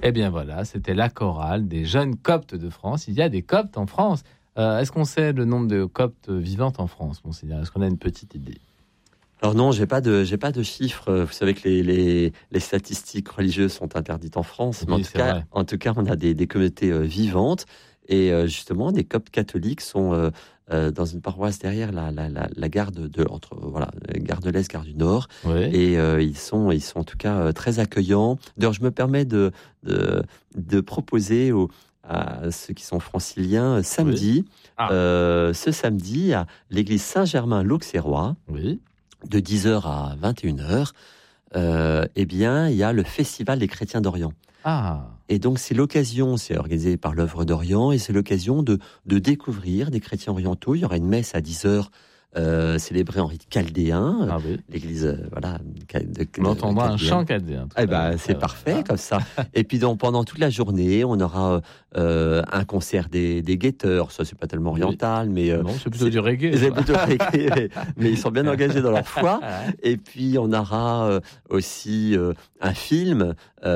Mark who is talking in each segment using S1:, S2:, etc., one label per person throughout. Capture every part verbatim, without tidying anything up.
S1: Eh bien voilà, c'était la chorale des jeunes coptes de France. Il y a des coptes en France. Euh, est-ce qu'on sait le nombre de coptes vivantes en France, monseigneur ? Est-ce qu'on a une petite idée ?
S2: Alors non, j'ai pas de, j'ai pas de chiffres. Vous savez que les, les, les statistiques religieuses sont interdites en France, mais
S1: oui,
S2: en, tout cas, en tout cas, on a des, des communautés euh, vivantes. Et euh, justement, des coptes catholiques sont euh, euh, dans une paroisse derrière la, la, la, la gare de, de entre voilà, gare de l'Est, gare du Nord.
S1: Oui.
S2: Et euh, ils sont, ils sont en tout cas euh, très accueillants. D'ailleurs, je me permets de, de, de proposer aux à ceux qui sont franciliens, samedi,
S1: oui. ah.
S2: euh, ce samedi, à l'église Saint-Germain-l'Auxerrois,
S1: oui.
S2: de dix heures à vingt et une heures, euh, eh bien, il y a le Festival des chrétiens d'Orient.
S1: Ah.
S2: Et donc, c'est l'occasion, c'est organisé par l'œuvre d'Orient, et c'est l'occasion de, de découvrir des chrétiens orientaux. Il y aura une messe à dix heures, euh, célébrée en rite chaldéen,
S1: ah oui.
S2: l'église, euh, voilà. De,
S1: on entendra un chant chaldéen.
S2: Eh ben, c'est parfait, ah. comme ça. Et puis, donc, pendant toute la journée, on aura euh, un concert des, des guetteurs. Ça, c'est pas tellement oriental, oui. mais... Euh,
S1: non, c'est plutôt c'est, du reggae.
S2: C'est plutôt reggae, mais, mais ils sont bien engagés dans leur foi. Et puis, on aura euh, aussi euh, un film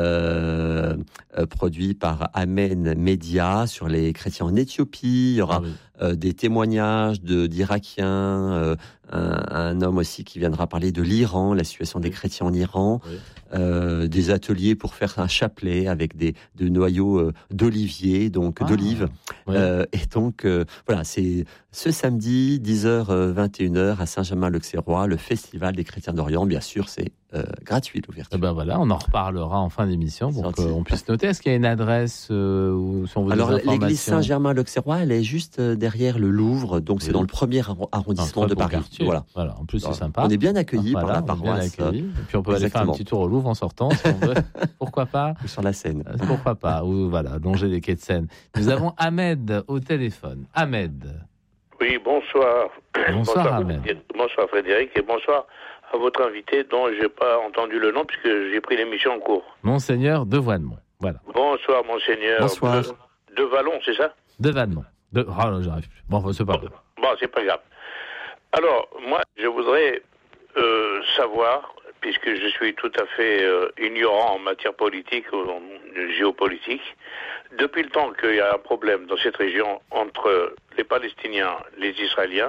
S2: euh, euh, produit par Amen Media sur les chrétiens en Éthiopie. Il y aura ah oui. euh, des témoignages de, d'Irakiens, euh, un, un homme aussi qui viendra parler de l'Iran, la situation des chrétiens en Iran, oui. euh, des ateliers pour faire un chapelet avec des de noyaux euh, d'olivier, donc ah, d'olive. Oui. Euh, et donc, euh, voilà, c'est ce samedi, dix heures, vingt et une heures, à Saint-Germain-l'Auxerrois, le Festival des chrétiens d'Orient. Bien sûr, c'est euh, gratuit, l'ouverture.
S1: Et ben voilà, on en reparlera en fin d'émission pour qu'on puisse noter. Est-ce qu'il y a une adresse euh, où si on veut
S2: Alors,
S1: des informations ?
S2: L'église Saint-Germain-l'Auxerrois, elle est juste derrière le Louvre, donc oui. c'est dans le premier arrondissement de Paris.
S1: Voilà. voilà. En plus, c'est
S2: Alors,
S1: sympa.
S2: On est bien accueillis
S1: voilà,
S2: par la paroisse.
S1: Et puis, on peut Exactement. aller faire un petit tour au Louvre en sortant, si on veut. Pourquoi pas ?
S2: Ou sur la Seine.
S1: Pourquoi pas ? Ou voilà, longer les quais de Seine. Nous avons Ahmed au téléphone. Ahmed.
S3: Oui, bonsoir.
S1: Bonsoir, bonsoir Ahmed.
S3: Bonsoir Frédéric et bonsoir à votre invité dont je n'ai pas entendu le nom puisque j'ai pris l'émission en cours.
S1: Monseigneur de Valmont. Voilà.
S3: Bonsoir Monseigneur.
S2: Bonsoir.
S3: De, de Vallon, c'est ça ?
S1: De Valmont. De... Oh, là, j'arrive plus. Bon, c'est pas grave.
S3: Bon, c'est pas grave. Alors, moi, je voudrais euh, savoir, puisque je suis tout à fait euh, ignorant en matière politique, en géopolitique, depuis le temps qu'il y a un problème dans cette région entre les Palestiniens, les Israéliens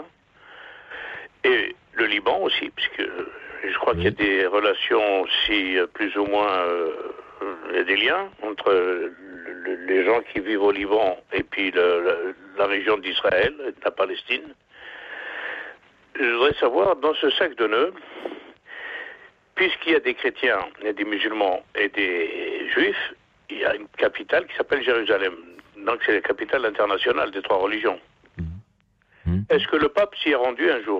S3: et le Liban aussi, puisque je crois oui. qu'il y a des relations aussi plus ou moins, euh, il y a des liens entre le, les gens qui vivent au Liban et puis le, le, la région d'Israël, la Palestine. Je voudrais savoir, dans ce sac de nœuds, puisqu'il y a des chrétiens, il y a des musulmans et des juifs, il y a une capitale qui s'appelle Jérusalem. Donc c'est la capitale internationale des trois religions. Mmh. Est-ce que le pape s'y est rendu un jour ?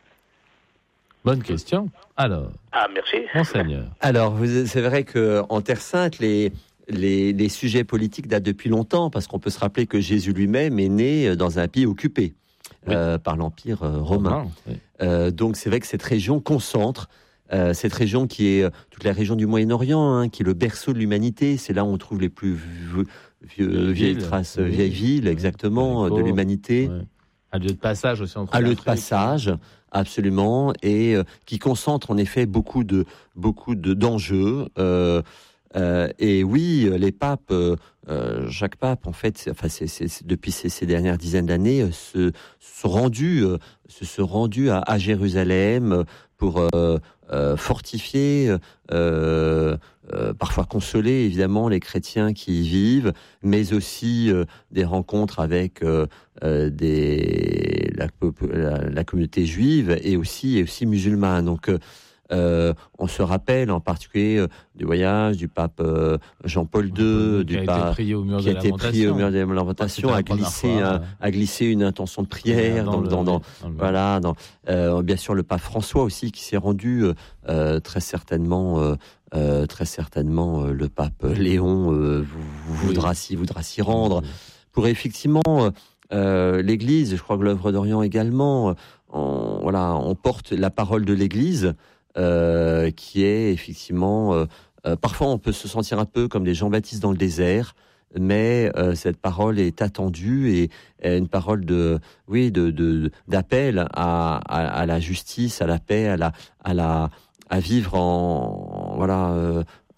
S1: Bonne question. Alors.
S3: Ah, merci.
S1: Monseigneur.
S2: Alors, vous, c'est vrai qu'en Terre Sainte, les, les, les sujets politiques datent depuis longtemps, parce qu'on peut se rappeler que Jésus lui-même est né dans un pays occupé oui. euh, par l'Empire euh, romain. romain oui. euh, donc, c'est vrai que cette région concentre, euh, cette région qui est euh, toute la région du Moyen-Orient, hein, qui est le berceau de l'humanité. C'est là où on trouve les plus vieux, vieux, vieilles traces, oui. vieilles villes, exactement, oui. de l'humanité.
S1: Oui. Un lieu de passage aussi entre
S2: Un lieu de passage, absolument, et euh, qui concentre en effet beaucoup de beaucoup de d'enjeux. Euh, euh, et oui, les papes, euh, Jacques Pape, en fait, enfin, c'est, c'est, c'est, depuis ces, ces dernières dizaines d'années, euh, se sont rendus, euh, se sont rendus à, à Jérusalem pour euh, euh, fortifier. Euh, Euh, parfois consoler évidemment les chrétiens qui y vivent, mais aussi euh, des rencontres avec euh, euh, des, la, la, la communauté juive et aussi, et aussi musulmane. Donc euh, on se rappelle en particulier euh, du voyage du pape euh, Jean-Paul deux,
S1: du
S2: qui
S1: pape
S2: a été prié au mur de la lamentation, a glissé, un, a glissé une intention de prière dans, dans, dans, dans, dans voilà, dans, euh, bien sûr le pape François aussi qui s'est rendu euh, très certainement. Euh, Euh, très certainement, euh, le pape Léon euh, voudra, oui. s'y, voudra s'y rendre. Oui. Pour effectivement, euh, l'Église, je crois que l'œuvre d'Orient également, on, voilà, on porte la parole de l'Église, euh, qui est effectivement... Euh, euh, parfois, on peut se sentir un peu comme des Jean-Baptiste dans le désert, mais euh, cette parole est attendue et est une parole de, oui, de, de, d'appel à, à, à la justice, à la paix, à la... À la à vivre en voilà euh,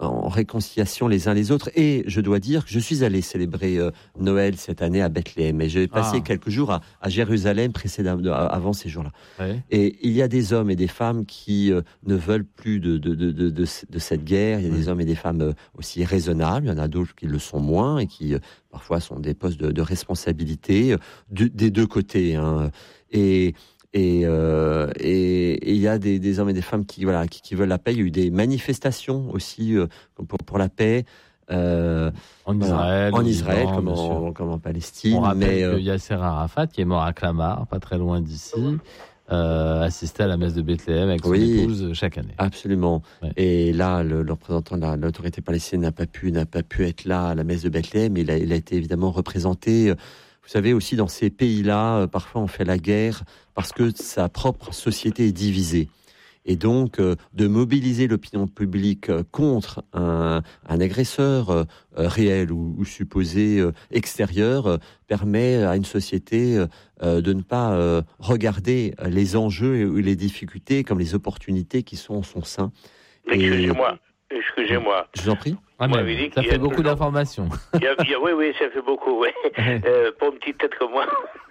S2: en réconciliation les uns les autres. Et je dois dire que je suis allé célébrer euh, Noël cette année à Bethléem. Et j'ai passé ah. quelques jours à, à Jérusalem précédemment, avant ces jours-là. Ouais. Et il y a des hommes et des femmes qui euh, ne veulent plus de, de, de, de, de, de cette guerre. Il y a des ouais. hommes et des femmes euh, aussi raisonnables. Il y en a d'autres qui le sont moins et qui euh, parfois sont des postes de, de responsabilité euh, de, des deux côtés. Hein. Et Et euh, et il y a des, des hommes et des femmes qui voilà qui, qui veulent la paix. Il y a eu des manifestations aussi euh, pour pour la paix euh,
S1: en Israël,
S2: voilà, en Israël Liban, comme, en, comme en Palestine.
S1: On rappelle
S2: mais
S1: que
S2: euh,
S1: Yasser Arafat, qui est mort à Clamart, pas très loin d'ici, euh, assistait à la messe de Bethléem avec son oui, épouse chaque année.
S2: Absolument. Ouais. Et là, le, le représentant de la, l'autorité palestinienne n'a pas pu n'a pas pu être là à la messe de Bethléem. Il a il a été évidemment représenté. Vous savez aussi, dans ces pays-là, euh, parfois on fait la guerre parce que sa propre société est divisée. Et donc, euh, de mobiliser l'opinion publique euh, contre un, un agresseur euh, réel ou, ou supposé euh, extérieur euh, permet à une société euh, de ne pas euh, regarder les enjeux et les difficultés comme les opportunités qui sont en son sein.
S3: Excusez-moi. Excusez-moi.
S2: Je vous en prie.
S1: Ah, mais ça fait beaucoup toujours... d'informations.
S3: Il y a, il y a, oui, oui, ça fait beaucoup. Oui. euh, pour une petite tête comme moi.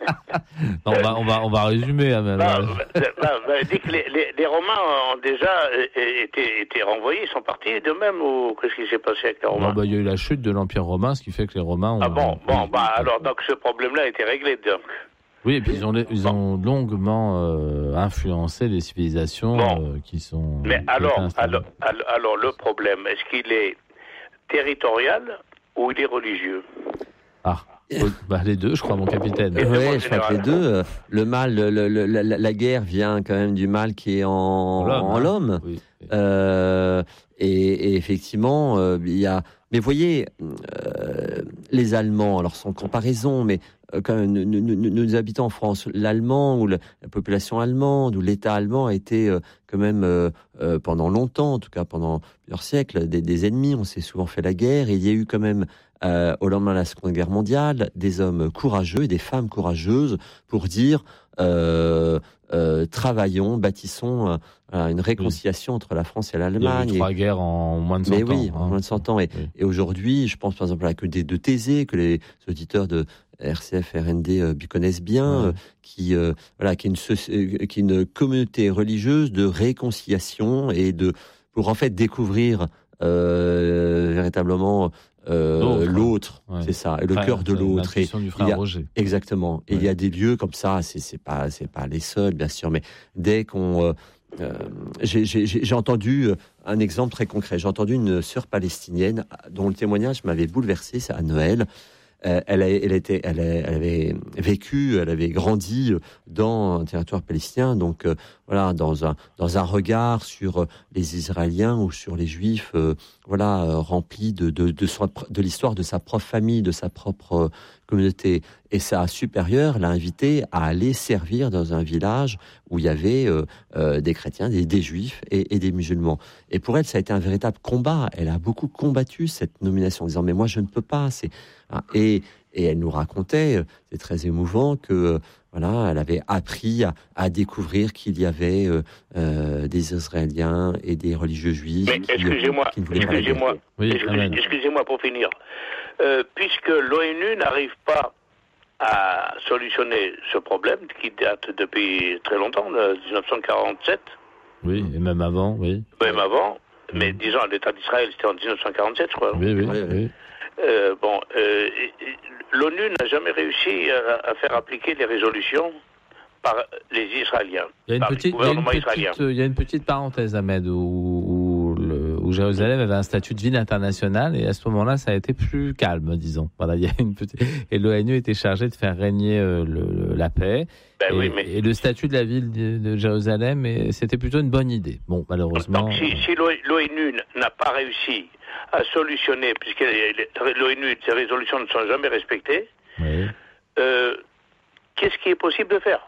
S1: non, on va, on va, on va résumer. Hein,
S3: bah, bah, bah, bah, dès que les, les, les Romains ont déjà été, été renvoyés, ils sont partis d'eux-mêmes ou qu'est-ce qui s'est passé avec les Romains?
S1: Non, bah, il y a eu la chute de l'Empire romain, ce qui fait que les Romains ont.
S3: Ah bon, bon, bah alors donc ce problème-là a été réglé donc.
S1: Oui, et puis ils ont, ils ont bon. longuement euh, influencé les civilisations bon. euh, qui sont.
S3: Mais alors, alors, alors, alors, le problème, est-ce qu'il est territorial ou il est religieux?
S1: Ah, bah, les deux, je crois, mon capitaine.
S2: Oui, je crois que les deux. Le mal, le, le, le, la, la guerre vient quand même du mal qui est en l'homme. En l'homme. Hein. Oui. Euh, et, et effectivement, euh, il y a. Mais voyez, euh, les Allemands, alors sans comparaison, mais euh, quand même, nous, nous, nous, nous habitons en France, l'allemand ou la, la population allemande ou l'État allemand a été euh, quand même euh, euh, pendant longtemps, en tout cas pendant plusieurs siècles, des, des ennemis. On s'est souvent fait la guerre. Et il y a eu quand même, euh, au lendemain de la Seconde Guerre mondiale, des hommes courageux et des femmes courageuses pour dire euh, euh, travaillons, bâtissons euh, une réconciliation oui. entre la France et l'Allemagne.
S1: Il y a eu trois guerres en moins de cent
S2: mais
S1: ans.
S2: Mais oui,
S1: hein.
S2: en moins de cent ans. Et, oui. et aujourd'hui, je pense par exemple à la communauté de Thésée, que les auditeurs de R C F, R N D euh, connaissent bien, oui. euh, qui, euh, voilà, qui, est une, euh, qui est une communauté religieuse de réconciliation et de, pour en fait découvrir euh, véritablement Euh, l'autre, ouais. c'est ça, et le cœur de l'autre. Et
S1: du frère
S2: il y a,
S1: Roger.
S2: Exactement. Ouais. Et il y a des lieux comme ça. C'est, c'est pas, c'est pas les seuls, bien sûr, mais dès qu'on, euh, euh, j'ai, j'ai, j'ai entendu un exemple très concret. J'ai entendu une sœur palestinienne dont le témoignage m'avait bouleversé. C'est à Noël. Euh, elle, a, elle, était, elle, a, elle avait vécu, elle avait grandi dans un territoire palestinien, donc euh, voilà, dans un dans un regard sur les Israéliens ou sur les Juifs, euh, voilà, euh, rempli de de de, son, de l'histoire de sa propre famille, de sa propre euh, communauté. Et sa supérieure l'a invitée à aller servir dans un village où il y avait euh, euh, des chrétiens, des, des Juifs et, et des musulmans. Et pour elle, ça a été un véritable combat. Elle a beaucoup combattu cette nomination en disant mais moi je ne peux pas. C'est Et, et elle nous racontait, c'est très émouvant, que voilà, elle avait appris à, à découvrir qu'il y avait euh, euh, des Israéliens et des religieux juifs.
S3: Mais
S2: qui,
S3: excusez-moi,
S2: qui ne voulaient
S3: excusez-moi,
S2: pas
S1: oui,
S3: excusez, excusez-moi pour finir. Euh, puisque l'ONU n'arrive pas à solutionner ce problème qui date depuis très longtemps, de dix-neuf cent quarante-sept.
S1: Oui, et même avant, oui.
S3: Même avant, mais disons, l'État d'Israël, c'était en dix-neuf cent quarante-sept, je crois.
S1: Oui, oui, oui. oui.
S3: Euh, bon, euh, l'ONU n'a jamais réussi à, à faire appliquer les résolutions par les Israéliens.
S1: Il y a une, petite, il y a une, petite, il y a une petite parenthèse, Ahmed, où, où, le, où Jérusalem avait un statut de ville internationale, et à ce moment-là, ça a été plus calme, disons. Voilà, il y a une petite... Et l'ONU était chargée de faire régner euh, le, la paix.
S3: Ben
S1: et,
S3: oui, mais...
S1: et le statut de la ville de, de Jérusalem, et c'était plutôt une bonne idée. Bon, malheureusement...
S3: Donc, si, si l'ONU n'a pas réussi à solutionner, puisque l'ONU, ses résolutions ne sont jamais respectées,
S1: oui.
S3: euh, qu'est-ce qui est possible de faire?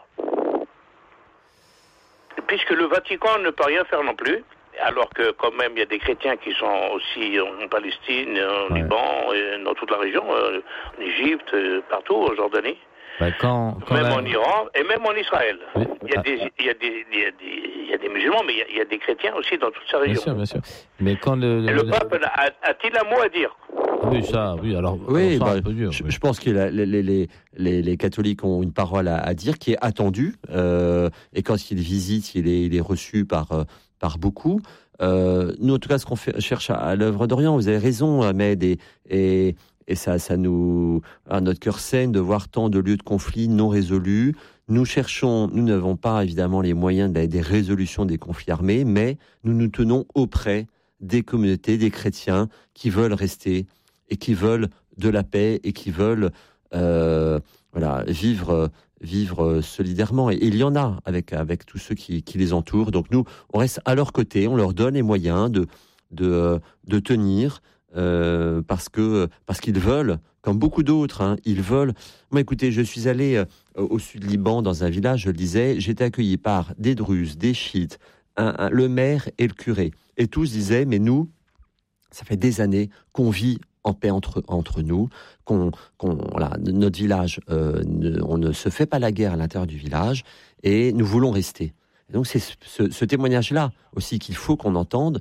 S3: Puisque le Vatican ne peut rien faire non plus, alors que quand même il y a des chrétiens qui sont aussi en Palestine, en ouais. Liban, et dans toute la région, en Égypte, partout, en Jordanie.
S1: Bah quand, quand
S3: même
S1: la...
S3: en Iran et même en Israël.
S1: Oui.
S3: Il, y a des, il, y a des, il, y a des, il y a des musulmans, mais il y a, il y a des chrétiens aussi dans toute sa région.
S1: Bien sûr, bien sûr. Mais quand le, le,
S3: et le pape a, a-t-il un mot à dire?
S1: Oui, ça, oui, alors,
S2: oui,
S1: alors ça,
S2: bah,
S1: un peu dur,
S2: je,
S1: oui.
S2: je pense que la, les, les, les, les catholiques ont une parole à, à dire qui est attendue, euh, et quand il visite, il est, il est reçu par, euh, par beaucoup. Euh, nous, en tout cas, ce qu'on fait, cherche à, à l'œuvre d'Orient, vous avez raison, Ahmed, et, et, et ça, ça nous, à notre cœur saigne de voir tant de lieux de conflits non résolus. Nous cherchons, nous n'avons pas évidemment les moyens de, des résolutions des conflits armés, mais nous nous tenons auprès des communautés, des chrétiens qui veulent rester et qui veulent de la paix et qui veulent euh, voilà, vivre, vivre solidairement. Et, et il y en a avec, avec tous ceux qui, qui les entourent. Donc nous, on reste à leur côté, on leur donne les moyens de, de, de tenir euh, parce, que, parce qu'ils veulent, comme beaucoup d'autres, hein, ils veulent... Moi, écoutez, je suis allé euh, au sud Liban, dans un village, je le disais, j'étais accueilli par des Druzes, des Chiites, un, un, le maire et le curé. Et tous disaient, mais nous, ça fait des années qu'on vit en paix entre, entre nous, qu'on, qu'on, voilà, notre village, euh, ne, on ne se fait pas la guerre à l'intérieur du village, et nous voulons rester. Et donc c'est ce, ce témoignage-là aussi qu'il faut qu'on entende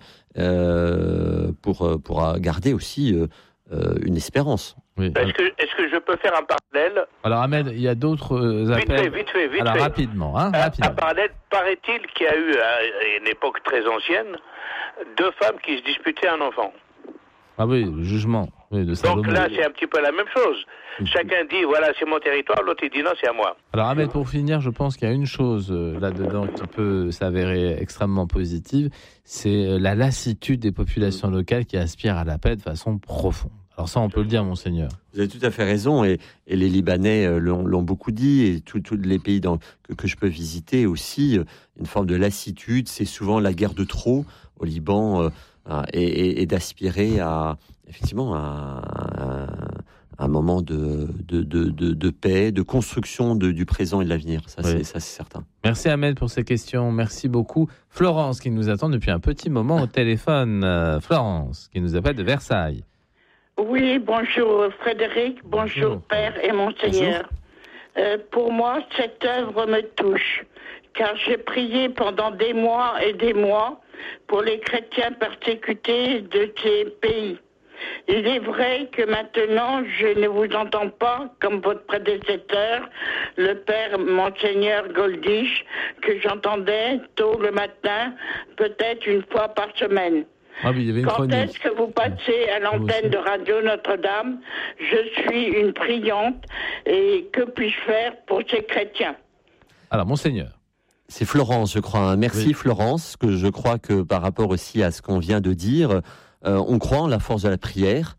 S2: euh, pour, pour garder aussi euh, une espérance.
S1: Oui.
S3: Est-ce que, est-ce que je peux faire un parallèle?
S1: Alors Ahmed, il y a d'autres appels.
S3: Vite fait, vite fait, vite
S1: Alors
S3: fait.
S1: rapidement, hein,
S3: un,
S1: rapidement.
S3: un parallèle, paraît-il qu'il y a eu, à une époque très ancienne, deux femmes qui se disputaient un enfant.
S1: Ah oui, le jugement oui, de Salomon.
S3: Donc là, c'est un petit peu la même chose. Chacun dit, voilà, c'est mon territoire, l'autre il dit, non, c'est à moi.
S1: Alors Ahmed, pour finir, je pense qu'il y a une chose euh, là-dedans qui peut s'avérer extrêmement positive, c'est euh, la lassitude des populations locales qui aspirent à la paix de façon profonde. Alors ça, on peut le dire, monseigneur.
S2: Vous avez tout à fait raison, et, et les Libanais euh, l'ont, l'ont beaucoup dit, et tous les pays dans, que, que je peux visiter aussi, euh, une forme de lassitude, c'est souvent la guerre de trop au Liban, euh, et, et, et d'aspirer à, effectivement, à, à un moment de, de, de, de, de paix, de construction de, du présent et de l'avenir, ça, oui. c'est, ça c'est certain.
S1: Merci Ahmed pour ces questions, merci beaucoup. Florence qui nous attend depuis un petit moment au téléphone, euh, Florence qui nous appelle de Versailles.
S4: Oui, bonjour Frédéric, bonjour, bonjour. Père et Monseigneur. Euh, pour moi, cette œuvre me touche, car j'ai prié pendant des mois et des mois pour les chrétiens persécutés de ces pays. Il est vrai que maintenant, je ne vous entends pas comme votre prédécesseur, le Père Monseigneur Goldish, que j'entendais tôt le matin, peut-être une fois par semaine.
S1: Ah oui, il y avait une
S4: Quand
S1: chronique.
S4: est-ce que vous passez à l'antenne de Radio Notre-Dame? Je suis une priante et que puis-je faire pour ces chrétiens?
S1: Alors, Monseigneur.
S2: C'est Florence, je crois. Hein. Merci oui. Florence, que je crois que par rapport aussi à ce qu'on vient de dire, euh, on croit en la force de la prière.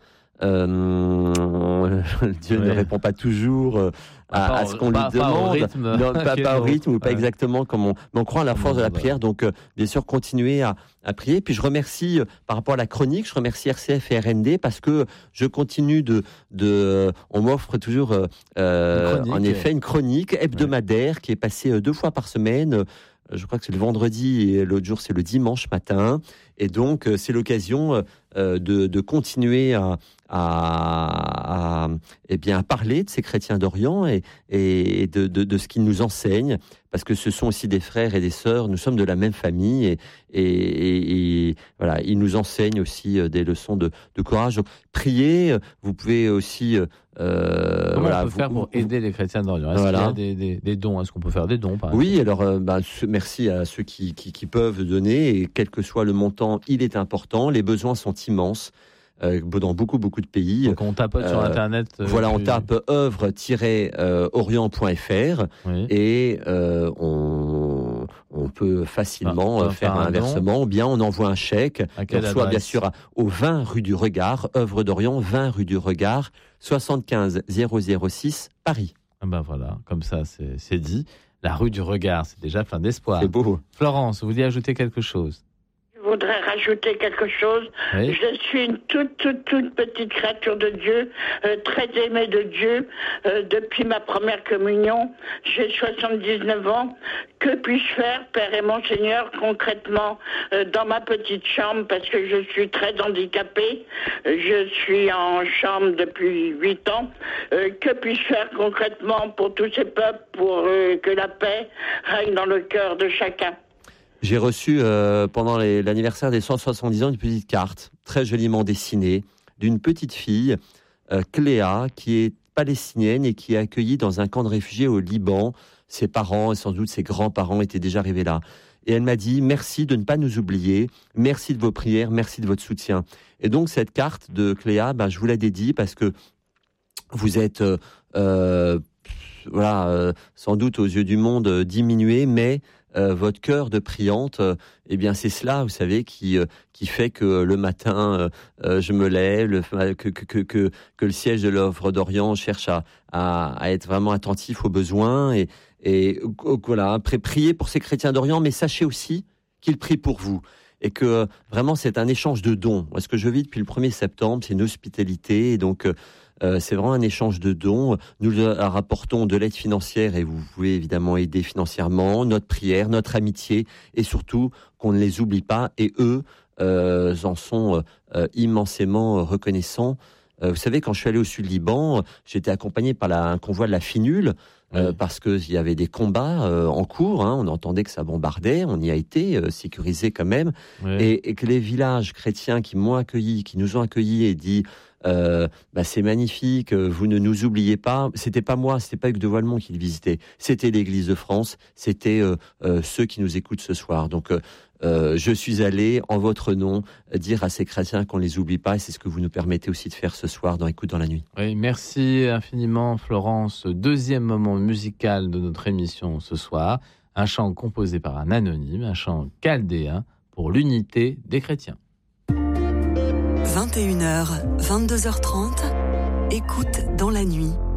S2: Euh, Dieu oui. ne répond pas toujours euh, à, pas, à ce qu'on
S1: pas,
S2: lui demande,
S1: pas au rythme,
S2: non, pas, pas au rythme ou pas ouais. exactement comme on, mais on croit à la force de la prière. Donc, euh, bien sûr, continuer à, à prier. Puis je remercie, euh, par rapport à la chronique, je remercie R C F et R N D parce que je continue de, de on m'offre toujours, euh, en effet, une chronique hebdomadaire ouais. qui est passée euh, deux fois par semaine. Euh, Je crois que c'est le vendredi et l'autre jour c'est le dimanche matin. Et donc c'est l'occasion euh, de, de continuer à, à, à, eh bien, à parler de ces chrétiens d'Orient et, et de, de, de ce qu'ils nous enseignent. Parce que ce sont aussi des frères et des sœurs, nous sommes de la même famille et, et, et, et voilà, ils nous enseignent aussi des leçons de, de courage. Donc priez, vous pouvez aussi...
S1: Euh, Comment voilà, on peut vous, faire pour vous, aider les chrétiens d'Orient? Est-ce voilà. qu'il y a des, des, des dons? Est-ce qu'on peut faire des dons par
S2: Oui, alors euh, bah, merci à ceux qui, qui, qui peuvent donner, et quel que soit le montant, il est important. Les besoins sont immenses euh, dans beaucoup, beaucoup de pays.
S1: Donc on tapote euh, sur Internet. Euh,
S2: voilà, on tape œuvre tiret orient point f r oui. et euh, on, on peut facilement ah, faire, faire un, un versement, ou bien on envoie un chèque, soit bien sûr à, au vingt rue du Regard, œuvre d'Orient, vingt rue du Regard, soixante-quinze zéro zéro six, Paris.
S1: Ah ben voilà, comme ça c'est, c'est dit. La rue du Regard, c'est déjà plein d'espoir.
S2: C'est beau.
S1: Florence, vous vouliez ajouter quelque chose?
S4: Je voudrais rajouter quelque chose. Oui. Je suis une toute, toute, toute petite créature de Dieu, euh, très aimée de Dieu, euh, depuis ma première communion. J'ai soixante-dix-neuf ans. Que puis-je faire, Père et Monseigneur, concrètement, euh, dans ma petite chambre, parce que je suis très handicapée. Je suis en chambre depuis huit ans. Euh, que puis-je faire concrètement pour tous ces peuples, pour euh, que la paix règne dans le cœur de chacun?
S2: J'ai reçu euh, pendant les, l'anniversaire des cent soixante-dix ans une petite carte très joliment dessinée d'une petite fille, euh, Cléa, qui est palestinienne et qui est accueillie dans un camp de réfugiés au Liban. Ses parents et sans doute ses grands-parents étaient déjà arrivés là. Et elle m'a dit « Merci de ne pas nous oublier, merci de vos prières, merci de votre soutien ». Et donc cette carte de Cléa, ben, je vous la dédie parce que vous êtes euh, euh, voilà, euh, sans doute aux yeux du monde euh, diminué, mais Euh, votre cœur de priante, euh, eh bien c'est cela, vous savez, qui euh, qui fait que le matin euh, euh, je me lève, le, que, que que que que le siège de l'œuvre d'Orient cherche à, à à être vraiment attentif aux besoins et et euh, voilà, après prier pour ces chrétiens d'Orient, mais sachez aussi qu'ils prient pour vous et que euh, vraiment c'est un échange de dons. Moi, ce que je vis depuis le premier septembre, c'est une hospitalité et donc euh, Euh, c'est vraiment un échange de dons. Nous leur rapportons de l'aide financière et vous pouvez évidemment aider financièrement, notre prière, notre amitié et surtout qu'on ne les oublie pas et eux euh, en sont euh, immensément reconnaissants. Euh, vous savez, quand je suis allé au sud Liban, j'étais accompagné par la, un convoi de la FINUL euh, oui. parce qu'il y avait des combats euh, en cours, hein, on entendait que ça bombardait, on y a été euh, sécurisé quand même oui. et, et que les villages chrétiens qui m'ont accueilli, qui nous ont accueillis et dit Euh, bah c'est magnifique, vous ne nous oubliez pas. C'était pas moi, c'était pas Hugues de Voilemont qui le visitait, c'était l'Église de France, c'était euh, euh, ceux qui nous écoutent ce soir. Donc euh, euh, je suis allé en votre nom dire à ces chrétiens qu'on les oublie pas et c'est ce que vous nous permettez aussi de faire ce soir dans Écoute dans la nuit.
S1: Oui, merci infiniment Florence. Deuxième moment musical de notre émission ce soir, un chant composé par un anonyme, un chant chaldéen pour l'unité des chrétiens.
S5: vingt et une heures, vingt-deux heures trente, écoute dans la nuit.